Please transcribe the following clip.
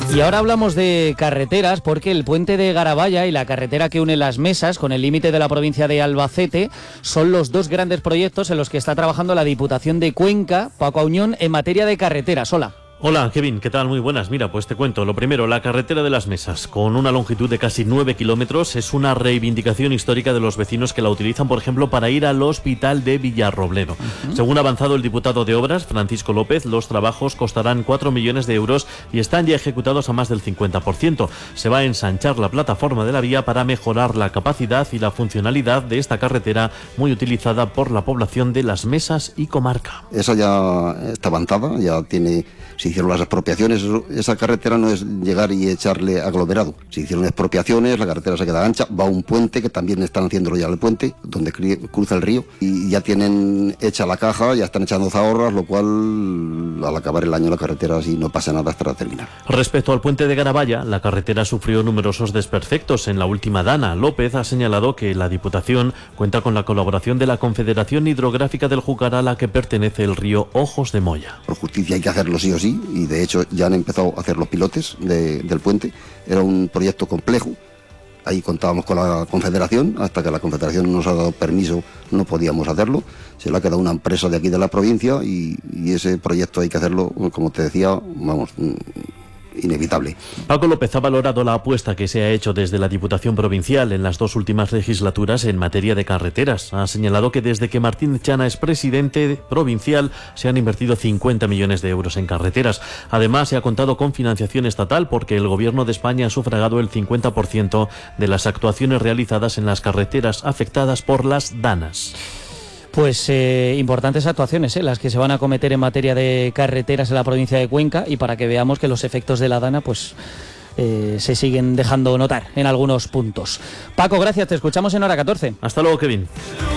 Y ahora hablamos de carreteras porque el puente de Garabaya y la carretera que une Las Mesas con el límite de la provincia de Albacete son los dos grandes proyectos en los que está trabajando la Diputación de Cuenca, Paco Auñón, en materia de carreteras. Hola. Hola, Kevin, ¿qué tal? Muy buenas. Mira, pues te cuento. Lo primero, la carretera de Las Mesas, con una longitud de casi 9 kilómetros, es una reivindicación histórica de los vecinos que la utilizan, por ejemplo, para ir al hospital de Villarrobledo. Según ha avanzado el diputado de Obras, Francisco López, los trabajos costarán 4 millones de euros y están ya ejecutados a más del 50%. Se va a ensanchar la plataforma de la vía para mejorar la capacidad y la funcionalidad de esta carretera muy utilizada por la población de Las Mesas y comarca. Esa ya está avanzada, ya tiene... Se hicieron las expropiaciones, esa carretera no es llegar y echarle aglomerado. Se hicieron expropiaciones, la carretera se queda ancha, va a un puente, que también están haciéndolo ya el puente, donde cruza el río, y ya tienen hecha la caja, ya están echando zahorras, lo cual al acabar el año la carretera así no pasa nada hasta terminar. Respecto al puente de Garabaya, la carretera sufrió numerosos desperfectos en la última dana. López ha señalado que la Diputación cuenta con la colaboración de la Confederación Hidrográfica del Júcar, a la que pertenece el río Ojos de Moya. Por justicia hay que hacerlo sí o sí, y de hecho ya han empezado a hacer los pilotes del puente. Era un proyecto complejo, ahí contábamos con la Confederación, hasta que la Confederación nos ha dado permiso no podíamos hacerlo, se le ha quedado una empresa de aquí de la provincia y ese proyecto hay que hacerlo, como te decía, vamos, inevitable. Paco López ha valorado la apuesta que se ha hecho desde la Diputación Provincial en las dos últimas legislaturas en materia de carreteras. Ha señalado que desde que Martín Chana es presidente provincial se han invertido 50 millones de euros en carreteras. Además, se ha contado con financiación estatal porque el Gobierno de España ha sufragado el 50% de las actuaciones realizadas en las carreteras afectadas por las danas. Pues importantes actuaciones las que se van a cometer en materia de carreteras en la provincia de Cuenca, y para que veamos que los efectos de la dana pues se siguen dejando notar en algunos puntos. Paco, gracias, te escuchamos en Hora 14. Hasta luego, Kevin.